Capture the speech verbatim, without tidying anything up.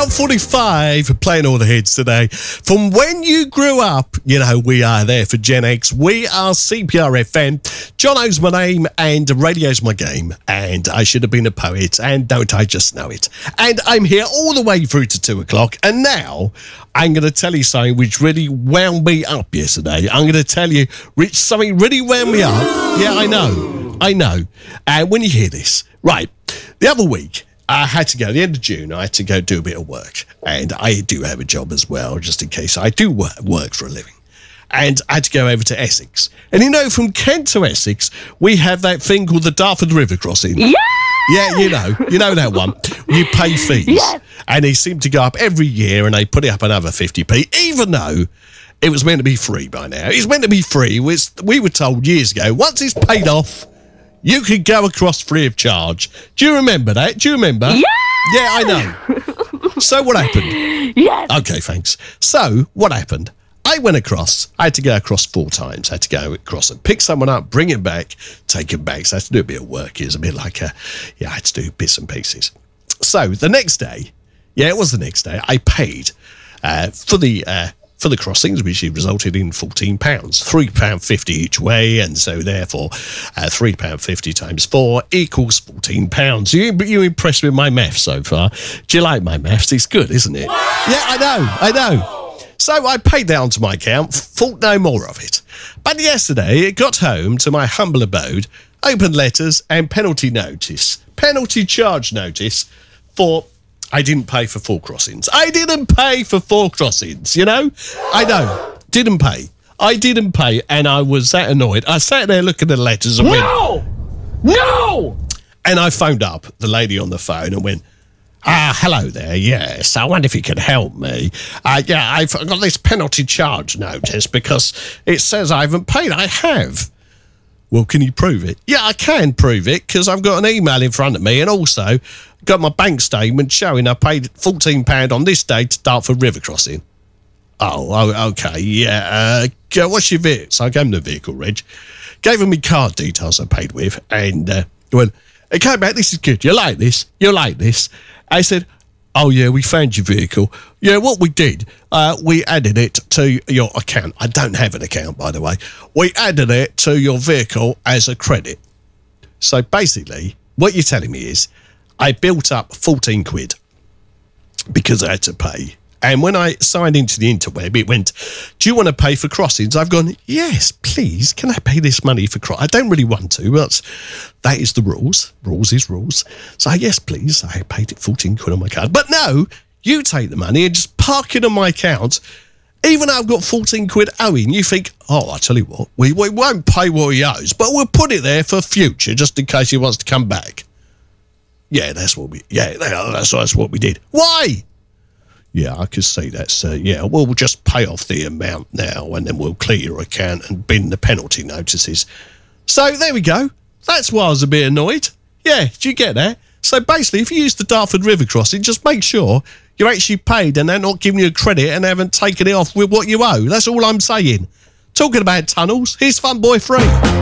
twelve forty-five, playing all the hits today. From when you grew up, you know, we are there for Gen X. We are C P R F M. Jono's my name and radio's my game. And I should have been a poet, and don't I just know it. And I'm here all the way through to two o'clock. And now I'm going to tell you something which really wound me up yesterday. I'm going to tell you which something really wound me up. Yeah, I know. I know. And when you hear this, right, the other week, I had to go, at the end of June, I had to go do a bit of work. And I do have a job as well, just in case. I do work, work for a living. And I had to go over to Essex. And you know, from Kent to Essex, we have that thing called the Dartford River Crossing. Yeah! Yeah, you know, you know that one. You pay fees. Yes. And they seem to go up every year, and they put it up another fifty p, even though it was meant to be free by now. It's meant to be free. We were told years ago, once it's paid off, you could go across free of charge. Do you remember that? Do you remember? Yeah! Yeah, I know. So what happened? Yes. Okay, thanks. So what happened? I went across. I had to go across four times. I had to go across and pick someone up, bring him back, take him back. So I had to do a bit of work. It was a bit like a, yeah, I had to do bits and pieces. So the next day, yeah, it was the next day, I paid uh, for the... Uh, for the crossings, which resulted in fourteen pounds, three pounds fifty each way, and so therefore uh, three pounds fifty times four equals fourteen pounds. You, you impressed with my maths so far? Do you like my maths? It's good, isn't it? Wow. Yeah, I know, I know. So I paid that onto my account, thought no more of it. But yesterday, it got home to my humble abode, open letters and penalty notice, penalty charge notice for... I didn't pay for four crossings. I didn't pay for four crossings, you know? I know. Didn't pay. I didn't pay, and I was that annoyed. I sat there looking at the letters and no! went... No! And I phoned up the lady on the phone and went, ah, hello there, yes, I wonder if you could help me. Uh, yeah, I've got this penalty charge notice because it says I haven't paid. I have. Well, can you prove it? Yeah, I can prove it because I've got an email in front of me and also got my bank statement showing I paid fourteen pounds on this day to Dartford River Crossing. Oh, oh okay, yeah. Uh, what's your vehicle? So I gave him the vehicle reg, gave him my card details I paid with, and uh, he went, it came back, this is good. You like this? You like this? I said, oh, yeah, we found your vehicle. Yeah, what we did, uh, we added it to your account. I don't have an account, by the way. We added it to your vehicle as a credit. So basically, what you're telling me is I built up fourteen quid because I had to pay. And when I signed into the interweb, it went, do you want to pay for crossings? I've gone, yes, please. Can I pay this money for crossings? I don't really want to, but that is the rules. Rules is rules. So, yes, please. I paid it fourteen quid on my card. But no, you take the money and just park it on my account. Even though I've got fourteen quid owing, you think, oh, I tell you what, we, we won't pay what he owes, but we'll put it there for future just in case he wants to come back. Yeah, that's what we, yeah, that's, that's what we did. Why? Yeah, I could see that, sir. Yeah, well, we'll just pay off the amount now and then we'll clear your account and bin the penalty notices. So there we go. That's why I was a bit annoyed. Yeah, do you get that? So basically, if you use the Dartford River Crossing, just make sure you're actually paid and they're not giving you a credit and haven't taken it off with what you owe. That's all I'm saying. Talking about tunnels, here's Fun Boy three.